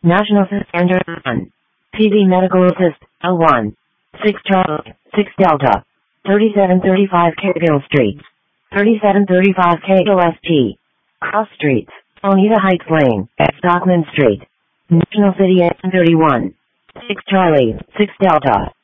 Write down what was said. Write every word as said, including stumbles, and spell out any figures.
National Standard one. P V Medical Assist, L one. six Charlie, six Delta. thirty-seven thirty-five Cargill Street. thirty-seven thirty-five K O S T. Cross Streets, Oneida Heights Lane, Stockman Street. National City N thirty-one. six Charlie, six Delta.